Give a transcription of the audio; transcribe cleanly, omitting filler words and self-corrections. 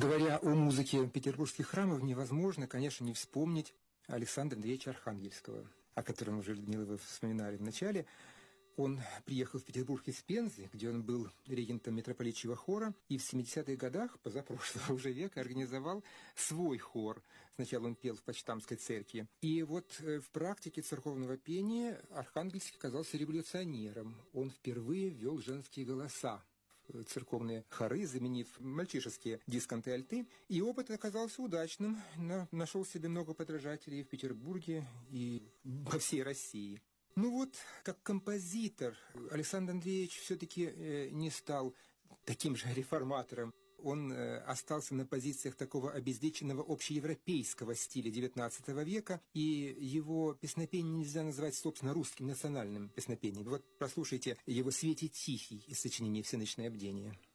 Говоря о музыке петербургских храмов, невозможно, конечно, не вспомнить Александра Андреевича Архангельского, о котором уже, Людмила, вы вспоминали в начале. Он приехал в Петербург из Пензы, где он был регентом митрополичьего хора, и в 70-х годах позапрошлого уже века организовал свой хор. Сначала он пел в Почтамской церкви. И вот в практике церковного пения Архангельский оказался революционером. Он впервые ввел женские голоса в церковные хоры, заменив мальчишеские дисконты и альты. И опыт оказался удачным. Нашел себе много подражателей в Петербурге и во всей России. Ну вот, как композитор Александр Андреевич все-таки не стал таким же реформатором. Он остался на позициях такого обезличенного общеевропейского стиля XIX века, и его песнопение нельзя назвать, собственно, русским национальным песнопением. Вот прослушайте его «Свете тихий» из сочинения «Всеночное бдение».